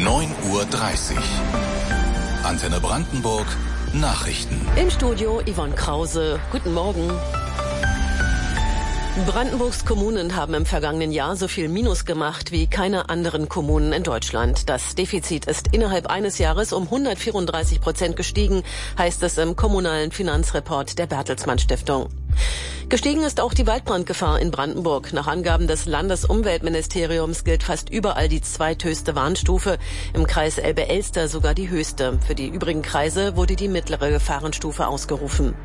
9:30 Uhr. Antenne Brandenburg Nachrichten. Im Studio Yvonne Krause. Guten Morgen. Brandenburgs Kommunen haben im vergangenen Jahr so viel Minus gemacht wie keine anderen Kommunen in Deutschland. Das Defizit ist innerhalb eines Jahres um 134% gestiegen, heißt es im kommunalen Finanzreport der Bertelsmann Stiftung. Gestiegen ist auch die Waldbrandgefahr in Brandenburg. Nach Angaben des Landesumweltministeriums gilt fast überall die zweithöchste Warnstufe, im Kreis Elbe-Elster sogar die höchste. Für die übrigen Kreise wurde die mittlere Gefahrenstufe ausgerufen.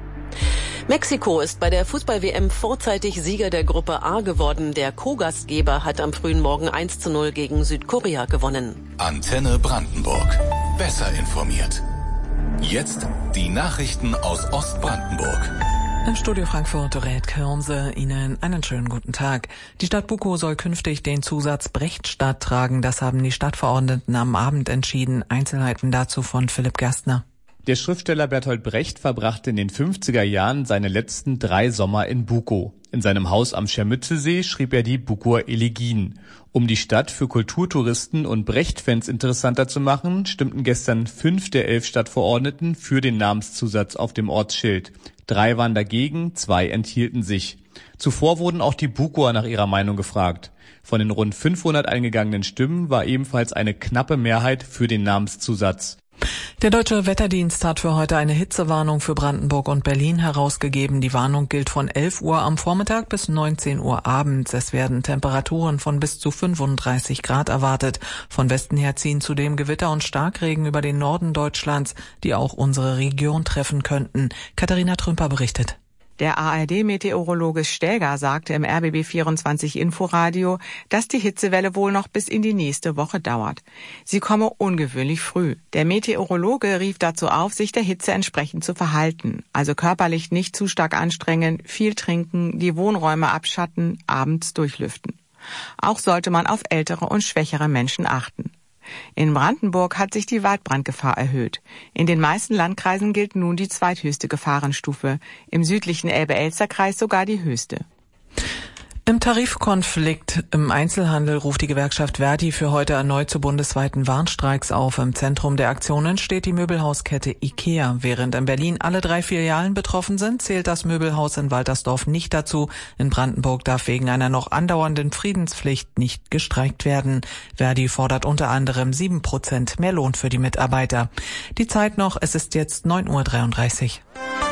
Mexiko ist bei der Fußball-WM vorzeitig Sieger der Gruppe A geworden. Der Co-Gastgeber hat am frühen Morgen 1:0 gegen Südkorea gewonnen. Antenne Brandenburg. Besser informiert. Jetzt die Nachrichten aus Ostbrandenburg. Im Studio Frankfurt, Dorette Kirnse, Ihnen einen schönen guten Tag. Die Stadt Bukow soll künftig den Zusatz Brechtstadt tragen. Das haben die Stadtverordneten am Abend entschieden. Einzelheiten dazu von Philipp Gerstner. Der Schriftsteller Bertolt Brecht verbrachte in den 50er Jahren seine letzten 3 Sommer in Bukow. In seinem Haus am Schermützelsee schrieb er die Bukower Elegien. Um die Stadt für Kulturtouristen und Brecht-Fans interessanter zu machen, stimmten gestern 5 der 11 Stadtverordneten für den Namenszusatz auf dem Ortsschild. 3 waren dagegen, 2 enthielten sich. Zuvor wurden auch die Bukower nach ihrer Meinung gefragt. Von den rund 500 eingegangenen Stimmen war ebenfalls eine knappe Mehrheit für den Namenszusatz. Der Deutsche Wetterdienst hat für heute eine Hitzewarnung für Brandenburg und Berlin herausgegeben. Die Warnung gilt von 11 Uhr am Vormittag bis 19 Uhr abends. Es werden Temperaturen von bis zu 35 Grad erwartet. Von Westen her ziehen zudem Gewitter und Starkregen über den Norden Deutschlands, die auch unsere Region treffen könnten. Katharina Trümper berichtet. Der ARD-Meteorologe Stäger sagte im RBB24 Inforadio, dass die Hitzewelle wohl noch bis in die nächste Woche dauert. Sie komme ungewöhnlich früh. Der Meteorologe rief dazu auf, sich der Hitze entsprechend zu verhalten. Also körperlich nicht zu stark anstrengen, viel trinken, die Wohnräume abschatten, abends durchlüften. Auch sollte man auf ältere und schwächere Menschen achten. In Brandenburg hat sich die Waldbrandgefahr erhöht. In den meisten Landkreisen gilt nun die zweithöchste Gefahrenstufe, im südlichen Elbe-Elster-Kreis sogar die höchste. Im Tarifkonflikt im Einzelhandel ruft die Gewerkschaft Verdi für heute erneut zu bundesweiten Warnstreiks auf. Im Zentrum der Aktionen steht die Möbelhauskette IKEA. Während in Berlin alle 3 Filialen betroffen sind, zählt das Möbelhaus in Waltersdorf nicht dazu. In Brandenburg darf wegen einer noch andauernden Friedenspflicht nicht gestreikt werden. Verdi fordert unter anderem 7% mehr Lohn für die Mitarbeiter. Die Zeit noch, es ist jetzt 9:33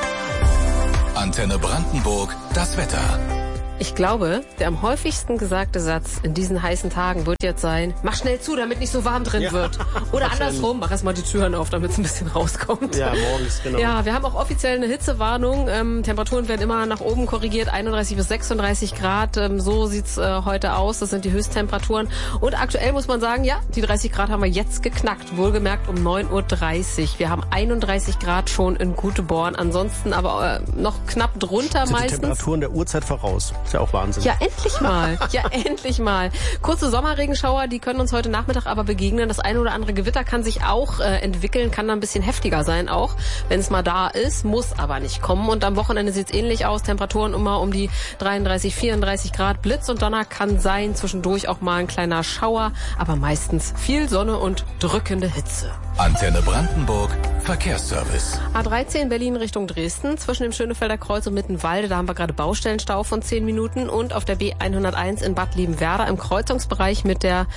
Uhr. Antenne Brandenburg, das Wetter. Ich glaube, der am häufigsten gesagte Satz in diesen heißen Tagen wird jetzt sein, mach schnell zu, damit nicht so warm drin wird. Oder andersrum, mach erstmal die Türen auf, damit es ein bisschen rauskommt. Ja, morgens, genau. Ja, wir haben auch offiziell eine Hitzewarnung. Temperaturen werden immer nach oben korrigiert, 31 bis 36 Grad. So sieht's heute aus. Das sind die Höchsttemperaturen. Und aktuell muss man sagen, ja, die 30 Grad haben wir jetzt geknackt. Wohlgemerkt um 9:30 Uhr. Wir haben 31 Grad schon in Göteborg. Ansonsten aber noch knapp drunter sind meistens. Die Temperaturen der Uhrzeit voraus. Ist ja auch Wahnsinn. Ja, endlich mal. Ja, endlich mal. Kurze Sommerregenschauer, die können uns heute Nachmittag aber begegnen. Das eine oder andere Gewitter kann sich auch entwickeln, kann dann ein bisschen heftiger sein auch, wenn es mal da ist, muss aber nicht kommen. Und am Wochenende sieht es ähnlich aus. Temperaturen immer um die 33, 34 Grad. Blitz und Donner kann sein. Zwischendurch auch mal ein kleiner Schauer, aber meistens viel Sonne und drückende Hitze. Antenne Brandenburg, Verkehrsservice. A13 Berlin Richtung Dresden, zwischen dem Schönefelder Kreuz und Mittenwalde, da haben wir gerade Baustellenstau von 10 Minuten. Und auf der B101 in Bad Liebenwerda im Kreuzungsbereich mit der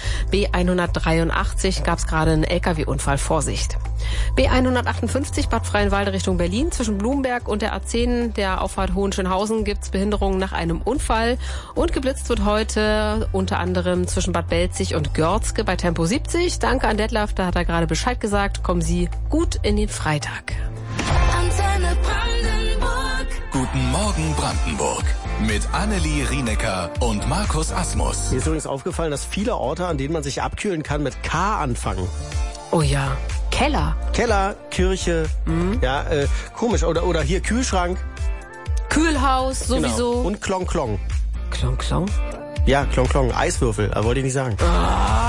B183 gab es gerade einen LKW-Unfall. Vorsicht. B158 Bad Freienwalde Richtung Berlin, zwischen Blumberg und der A10 der Auffahrt Hohenschönhausen gibt es Behinderungen nach einem Unfall. Und geblitzt wird heute unter anderem zwischen Bad Belzig und Görzke bei Tempo 70. Danke an Detlef, da hat er gerade Bescheid gesagt. Kommen Sie gut in den Freitag. Antenne Brandenburg. Guten Morgen Brandenburg. Mit Annelie Rienecker und Markus Asmus. Mir ist übrigens aufgefallen, dass viele Orte, an denen man sich abkühlen kann, mit K anfangen. Oh ja, Keller. Keller, Kirche, ja, komisch. Oder hier Kühlschrank. Kühlhaus, sowieso. Genau. Und Klong Klong. Klong Klong? Ja, Klong Klong, Eiswürfel, wollte ich nicht sagen.